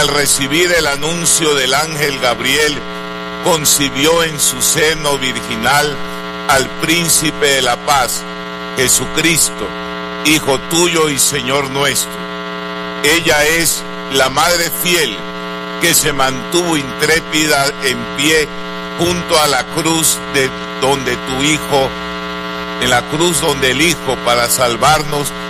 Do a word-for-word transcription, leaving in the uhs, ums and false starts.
Al recibir el anuncio del ángel Gabriel, concibió en su seno virginal al príncipe de la paz, Jesucristo, Hijo tuyo y Señor nuestro. Ella es la madre fiel que se mantuvo intrépida en pie junto a la cruz de donde tu Hijo, en la cruz donde el Hijo, para salvarnos,